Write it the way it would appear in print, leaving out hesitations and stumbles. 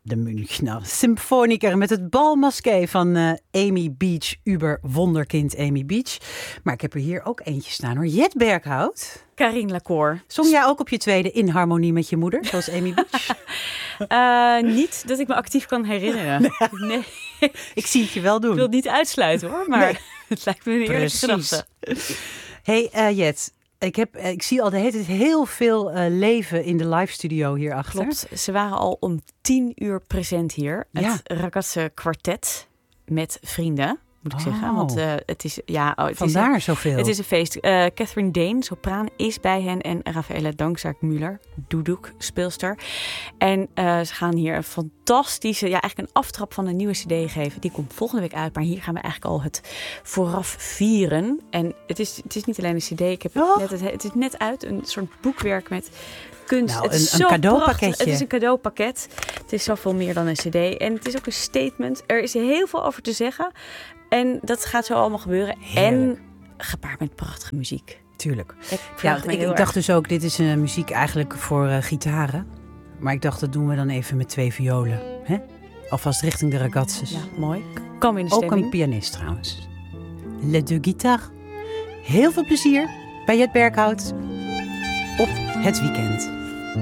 de Münchner Symphoniker met het balmasqué van Amy Beach, Uber wonderkind Amy Beach. Maar ik heb er hier ook eentje staan hoor. Jet Berghout. Carine Lacour. Zong jij ook op je tweede in harmonie met je moeder, zoals Amy Beach? Niet dat ik me actief kan herinneren. Nee. Ik zie het je wel doen. Ik wil het niet uitsluiten hoor, maar het lijkt me een eerlijke gedachte. Hey Jet. Ik zie al de hele tijd heel veel leven in de live studio hierachter. Klopt, ze waren al om 10:00 present hier. Het Ragazze Kwartet met vrienden, moet ik zeggen. Want het is, vandaar zoveel. Het is een feest. Catherine Dane, sopraan, is bij hen. En Rafaela Dankzaak-Müller, doedoek, speelster. En ze gaan hier een fantastische, eigenlijk een aftrap van een nieuwe cd geven. Die komt volgende week uit. Maar hier gaan we eigenlijk al het vooraf vieren. En het is niet alleen een cd. Het is net uit, een soort boekwerk met kunst. Nou, het is een zo cadeaupakketje. Prachtig. Het is een cadeaupakket. Het is zoveel meer dan een cd. En het is ook een statement. Er is heel veel over te zeggen. En dat gaat zo allemaal gebeuren. Heerlijk. En gepaard met prachtige muziek. Tuurlijk. Ik dacht dus ook, dit is muziek eigenlijk voor gitaren. Maar ik dacht, dat doen we dan even met 2 violen. Hè? Alvast richting de ragazzes. Ja, mooi. Kom in de stemming. Ook een pianist trouwens. Les deux guitares. Heel veel plezier bij Jet Berghout op het weekend.